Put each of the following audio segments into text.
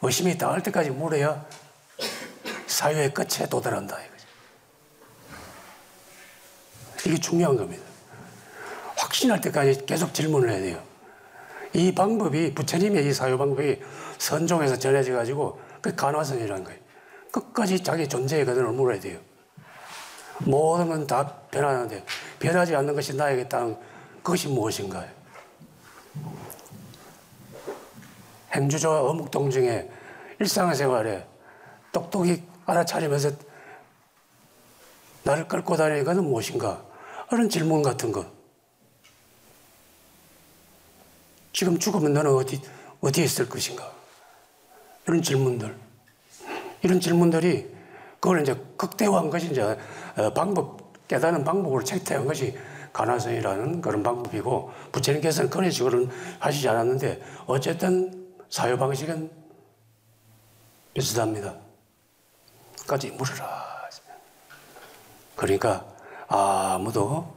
의심이 닿을 때까지 물어야 사유의 끝에 도달한다. 이게 중요한 겁니다. 확신할 때까지 계속 질문을 해야 돼요. 이 방법이, 부처님의 이 사유 방법이 선종에서 전해져 가지고 그 간화선이라는 거예요. 끝까지 자기 존재의 근원을 물어야 돼요. 모든 건 다 변하는데 변하지 않는 것이 나에게다는 그것이 무엇인가요? 행주조와 어묵동 중에 일상생활에 똑똑히 알아차리면서 나를 끌고 다니는 것은 무엇인가? 그런 질문 같은 거. 지금 죽으면 너는 어디에 있을 것인가? 이런 질문들. 이런 질문들이 그걸 이제 극대화한 것이 이제 깨닫는 방법으로 채택한 것이 간화선이라는 그런 방법이고, 부처님께서는 그런 식으로 하시지 않았는데, 어쨌든 사유 방식은 비슷합니다. 까지 물으라. 그러니까 아무도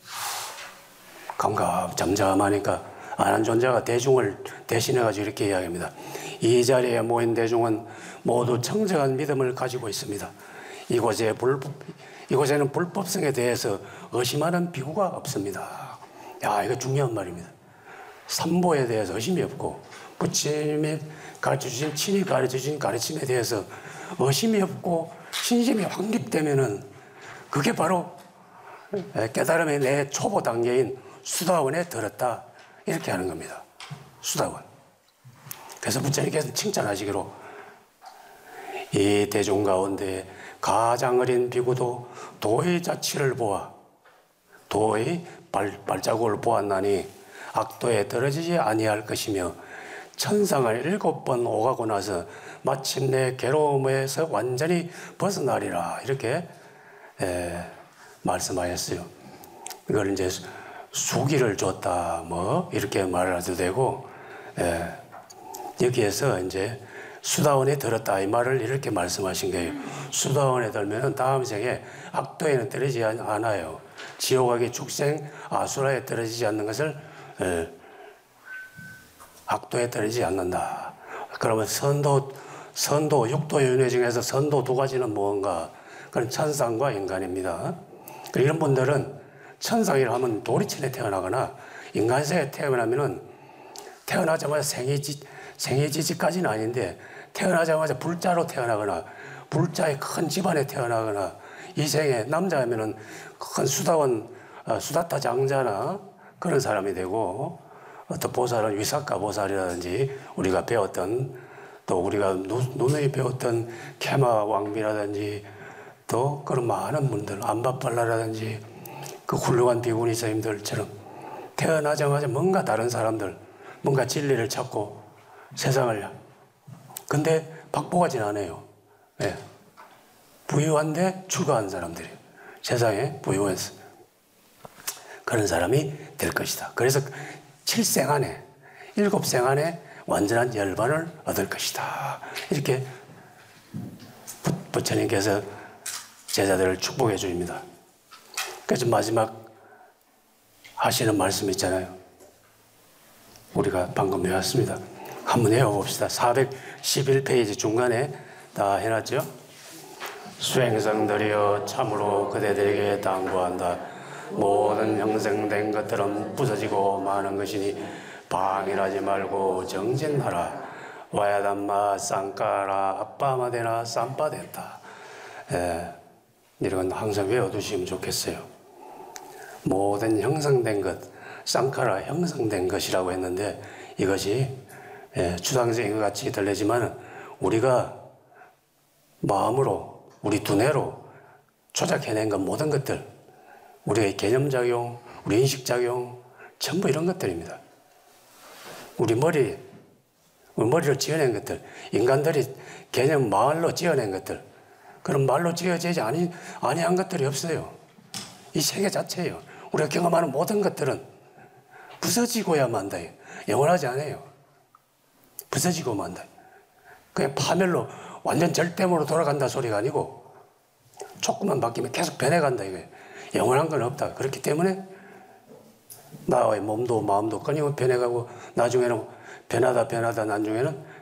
잠잠하니까 아는 존재가 대중을 대신해가지고 이렇게 이야기합니다. 이 자리에 모인 대중은 모두 청정한 믿음을 가지고 있습니다. 이곳에는 불법성에 대해서 의심하는 비구가 없습니다. 야, 이거 중요한 말입니다. 삼보에 대해서 의심이 없고, 부처님이 가르쳐주신, 친히 가르쳐주신 가르침에 대해서 의심이 없고 신심이 확립되면은 그게 바로 깨달음의 내 초보 단계인 수다원에 들었다. 이렇게 하는 겁니다. 수다원. 그래서 부처님께서 칭찬하시기로, 이 대중 가운데 가장 어린 비구도 도의 자취를 보아 도의 발자국을 보았나니 악도에 떨어지지 아니할 것이며, 천상을 7번 오가고 나서 마침내 괴로움에서 완전히 벗어나리라. 이렇게 말씀하셨어요. 이걸 이제 수기를 줬다, 뭐 이렇게 말해도 되고, 여기에서 이제 수다원에 들었다 이 말을 이렇게 말씀하신 거예요. 수다원에 들면은 다음 생에 악도에는 떨어지지 않아요. 지옥하게 축생 아수라에 떨어지지 않는 것을 악도에 떨어지지 않는다. 그러면 선도 6도 윤회 중에서 선도 2가지는 무언가? 그건 천상과 인간입니다. 이런 분들은 천상이라 하면 도리천에 태어나거나 인간세에 태어나면은 태어나자마자 생애지지까지는 아닌데 태어나자마자 불자로 태어나거나 불자의 큰 집안에 태어나거나, 이 생에 남자면은 큰 수다원, 수다타 장자나 그런 사람이 되고, 어떤 보살은 위사카 보살이라든지 우리가 배웠던, 또 우리가 누누이 배웠던 케마 왕비라든지 또 그런 많은 분들, 안바팔라라든지 그 훌륭한 비구니 스님들처럼 태어나자마자 뭔가 다른 사람들, 뭔가 진리를 찾고 세상을, 근데 박복하진 않아요. 네. 부유한데 출가한 사람들이에요. 세상에 부유해서 그런 사람이 될 것이다. 그래서 7생 안에, 7생 안에 완전한 열반을 얻을 것이다. 이렇게 부처님께서 제자들을 축복해 줍니다. 그래서 마지막 하시는 말씀 있잖아요. 우리가 방금 외웠습니다. 한번 외워봅시다. 411페이지 중간에 다 해놨죠. 수행성들이여 참으로 그대들에게 당부한다. 모든 형성된 것들은 부서지고 마는 것이니 방일하지 말고 정진하라. 와야담마 쌍까라 아빠마데나 쌈빠됐다. 이런 건 항상 외워두시면 좋겠어요. 모든 형성된 것, 쌍카라 형성된 것이라고 했는데, 이것이 추상적인 것 같이 들리지만 우리가 마음으로, 우리 두뇌로 조작해낸 것, 모든 것들, 우리의 개념작용, 우리 인식작용, 전부 이런 것들입니다. 우리 머리로 지어낸 것들, 인간들이 개념 말로 지어낸 것들, 그런 말로 지어지지 아니한 것들이 없어요. 이 세계 자체예요. 우리가 경험하는 모든 것들은 부서지고야 만다. 영원하지 않아요. 부서지고 만다. 그냥 파멸로 완전 절대으로 돌아간다 소리가 아니고 조금만 바뀌면 계속 변해간다 이거예요. 영원한 건 없다. 그렇기 때문에 나의 몸도 마음도 끊임없이 변해가고 나중에는 변하다 나중에는